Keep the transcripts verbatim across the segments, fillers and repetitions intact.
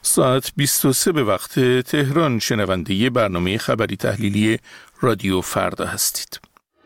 ساعت بیست و سه به وقت تهران. شنونده برنامه خبری تحلیلی رادیو فردا هستید.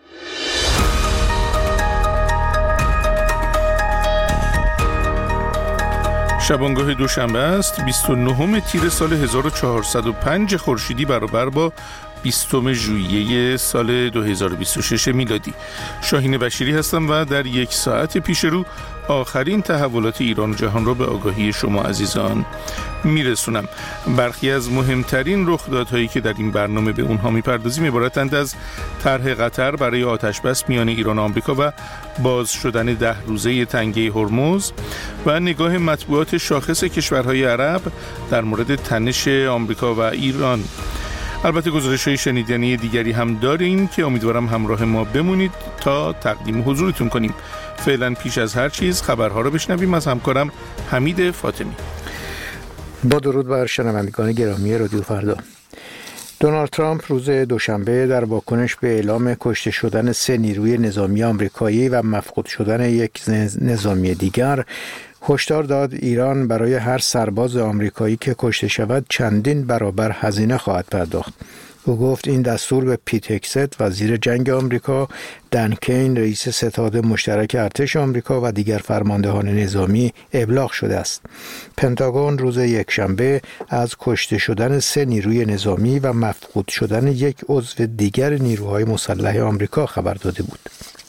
شبانگاه دوشنبه است، بیست و نهم تیر سال هزار و چهارصد و پنج خورشیدی برابر با بیستم ژوئیه سال دو هزار و بیست و شش میلادی. شاهین بشیری هستم و در یک ساعت پیش رو آخرین تحولات ایران و جهان را به آگاهی شما عزیزان میرسونم. برخی از مهمترین رخدادهایی که در این برنامه به اونها میپردازیم عبارتند از طرح قطر برای آتشبس میان ایران و آمریکا و باز شدن ده روزه تنگه هرمز و نگاه مطبوعات شاخص کشورهای عرب در مورد تنش آمریکا و ایران. البته گزارش‌های شنیدنی دیگری هم داریم که امیدوارم همراه ما بمونید تا تقدیم حضورتون کنیم. فعلا پیش از هر چیز خبرها رو بشنویم از همکارم حمید فاطمی. با درود بر شنوندگان گرامی رادیو فردا. دونالد ترامپ روز دوشنبه در واکنش به اعلام کشته شدن سه نیروی نظامی آمریکایی و مفقود شدن یک نظامی دیگر هشدار داد ایران برای هر سرباز آمریکایی که کشته شود چندین برابر هزینه خواهد پرداخت. او گفت این دستور به پیت هگست وزیر جنگ آمریکا، دن کین رئیس ستاد مشترک ارتش آمریکا و دیگر فرماندهان نظامی ابلاغ شده است. پنتاگون روز یکشنبه از کشته شدن سه نیروی نظامی و مفقود شدن یک عضو دیگر نیروهای مسلح آمریکا خبر داده بود.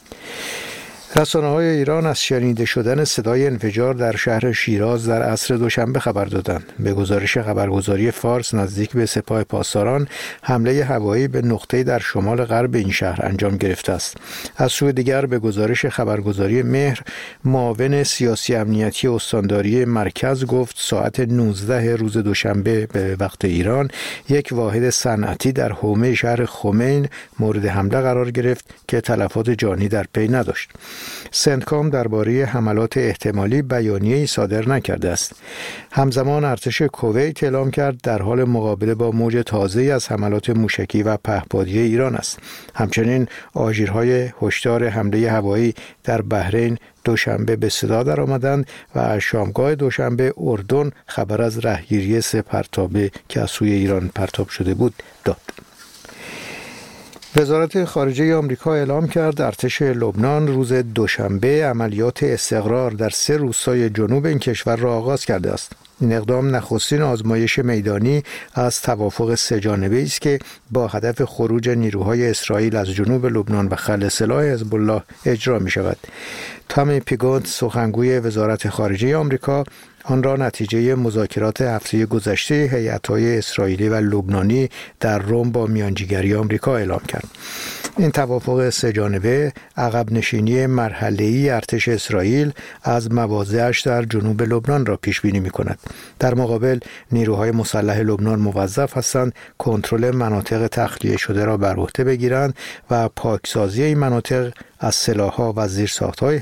رسانه‌های ایران از شنیده شدن صدای انفجار در شهر شیراز در عصر دوشنبه خبر دادند. به گزارش خبرگزاری فارس نزدیک به سپاه پاسداران حمله هوایی به نقطه‌ای در شمال غرب این شهر انجام گرفته است. از سوی دیگر به گزارش خبرگزاری مهر معاون سیاسی امنیتی استانداری مرکز گفت ساعت نوزده روز دوشنبه به وقت ایران یک واحد صنعتی در حومه شهر خمین مورد حمله قرار گرفت که تلفات جانی در پی نداشت. سنتکام درباره حملات احتمالی بیانیه‌ای صادر نکرده است. همزمان ارتش کویت اعلام کرد در حال مقابله با موج تازه‌ای از حملات موشکی و پهپادی ایران است. همچنین آژیرهای هشدار حمله هوایی در بحرین دوشنبه به صدا درآمدند و از شامگاه دوشنبه اردن خبر از رهگیری سه پرتابه که از سوی ایران پرتاب شده بود داد. وزارت خارجه آمریکا اعلام کرد ارتش لبنان روز دوشنبه عملیات استقرار در سه روستای جنوب این کشور را آغاز کرده است. این اقدام نخستین آزمایش میدانی از توافق سه جانبه‌ای است که با هدف خروج نیروهای اسرائیل از جنوب لبنان و خلع سلاح حزب الله اجرا می شود. تامی پیگوت سخنگوی وزارت خارجه آمریکا آن را نتیجه مذاکرات هفته گذشته هیئت‌های اسرائیلی و لبنانی در روم با میانجیگری آمریکا اعلام کرد. این توافق سه جانبه عقب نشینی مرحله‌ای ارتش اسرائیل از مواضعش در جنوب لبنان را پیش بینی می‌کند. در مقابل نیروهای مسلح لبنان موظف هستند کنترل مناطق تخلیه شده را بر عهده بگیرند و پاکسازی این مناطق از سلاح‌ها و زیرساخت‌های